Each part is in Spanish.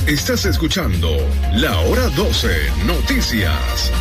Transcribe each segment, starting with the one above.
Estás escuchando La Hora 12 Noticias.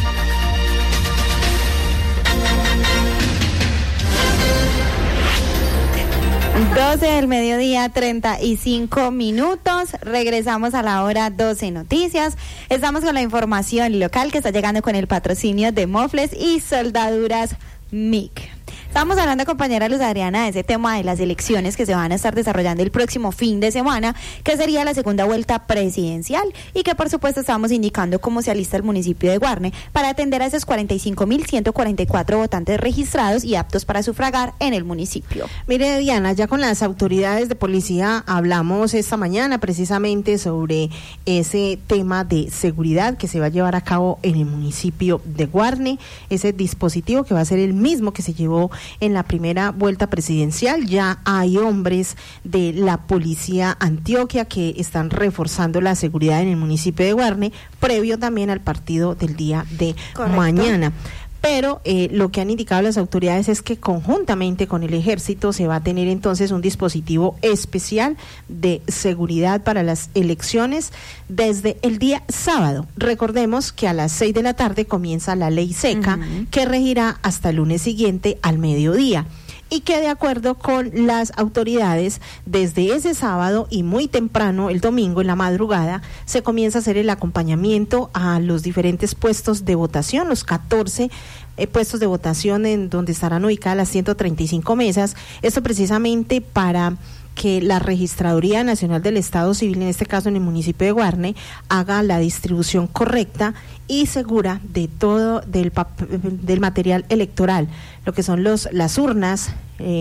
Doce del mediodía, 35 minutos. Regresamos a la hora 12 Noticias. Estamos con la información local que está llegando con el patrocinio de Mofles y Soldaduras MIC. Estamos hablando, compañera Luz Adriana, de ese tema de las elecciones que se van a estar desarrollando el próximo fin de semana, que sería la segunda vuelta presidencial, y que por supuesto estamos indicando cómo se alista el municipio de Guarne para atender a esos 45.144 votantes registrados y aptos para sufragar en el municipio. Mire, Diana, ya con las autoridades de policía hablamos esta mañana precisamente sobre ese tema de seguridad que se va a llevar a cabo en el municipio de Guarne, ese dispositivo que va a ser el mismo que se llevó en la primera vuelta presidencial. Ya hay hombres de la policía Antioquia que están reforzando la seguridad en el municipio de Guarne, previo también al partido del día de mañana. Pero lo que han indicado las autoridades es que conjuntamente con el ejército se va a tener entonces un dispositivo especial de seguridad para las elecciones desde el día sábado. Recordemos que a las 6 de la tarde comienza la ley seca, que regirá hasta el lunes siguiente al mediodía. Y que de acuerdo con las autoridades, desde ese sábado y muy temprano, el domingo en la madrugada, se comienza a hacer el acompañamiento a los diferentes puestos de votación, los 14 puestos de votación en donde estarán ubicadas las 135 mesas. Esto precisamente para que la Registraduría Nacional del Estado Civil, en este caso en el municipio de Guarne, haga la distribución correcta y segura de todo del material electoral, lo que son las urnas,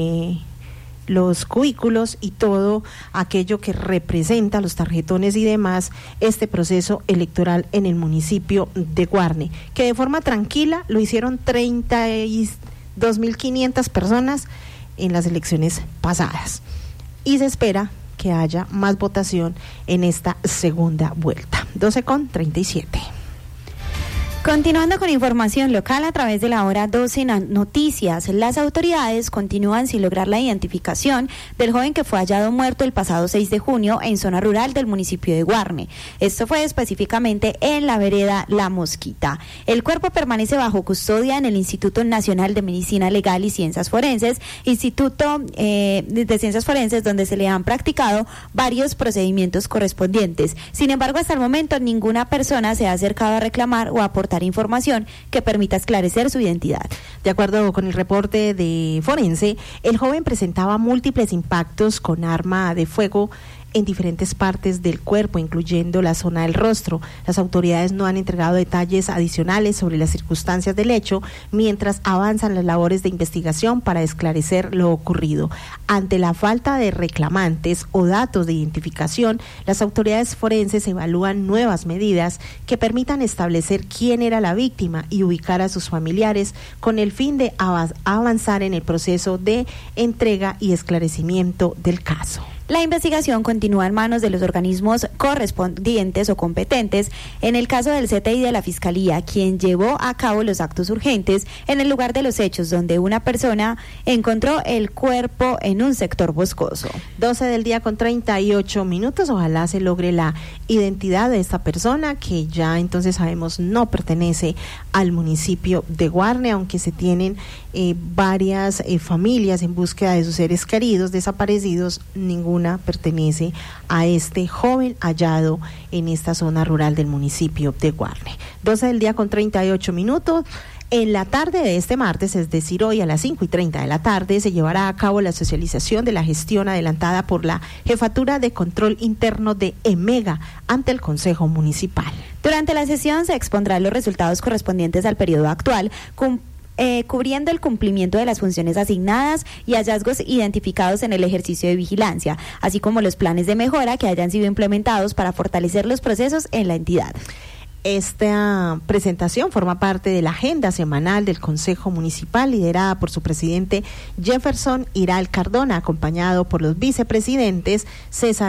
los cubículos y todo aquello que representa los tarjetones y demás, este proceso electoral en el municipio de Guarne, que de forma tranquila lo hicieron 32.500 personas en las elecciones pasadas. Y se espera que haya más votación en esta segunda vuelta. 12:37. Continuando con información local a través de la hora 12 Noticias, las autoridades continúan sin lograr la identificación del joven que fue hallado muerto el pasado 6 de junio en zona rural del municipio de Guarne. Esto fue específicamente en la vereda La Mosquita. El cuerpo permanece bajo custodia en el Instituto Nacional de Medicina Legal y Ciencias Forenses, Instituto de Ciencias Forenses, donde se le han practicado varios procedimientos correspondientes. Sin embargo, hasta el momento ninguna persona se ha acercado a reclamar o aportar información que permita esclarecer su identidad. De acuerdo con el reporte de forense, el joven presentaba múltiples impactos con arma de fuego en diferentes partes del cuerpo, incluyendo la zona del rostro. Las autoridades no han entregado detalles adicionales sobre las circunstancias del hecho, mientras avanzan las labores de investigación para esclarecer lo ocurrido. Ante la falta de reclamantes o datos de identificación, las autoridades forenses evalúan nuevas medidas que permitan establecer quién era la víctima y ubicar a sus familiares, con el fin de avanzar en el proceso de entrega y esclarecimiento del caso. La investigación continúa en manos de los organismos correspondientes o competentes, en el caso del CTI de la Fiscalía, quien llevó a cabo los actos urgentes en el lugar de los hechos, donde una persona encontró el cuerpo en un sector boscoso. 12:38. Ojalá se logre la identidad de esta persona, que ya entonces sabemos no pertenece al municipio de Guarne, aunque se tienen varias familias en búsqueda de sus seres queridos desaparecidos. Ninguna pertenece a este joven hallado en esta zona rural del municipio de Guarne. 12:38. En la tarde de este martes, es decir, hoy a las 5:30 de la tarde, se llevará a cabo la socialización de la gestión adelantada por la Jefatura de Control Interno de EMEGA ante el Consejo Municipal. Durante la sesión se expondrán los resultados correspondientes al periodo actual, cubriendo el cumplimiento de las funciones asignadas y hallazgos identificados en el ejercicio de vigilancia, así como los planes de mejora que hayan sido implementados para fortalecer los procesos en la entidad. Esta presentación forma parte de la agenda semanal del Consejo Municipal, liderada por su presidente Jefferson Iral Cardona, acompañado por los vicepresidentes César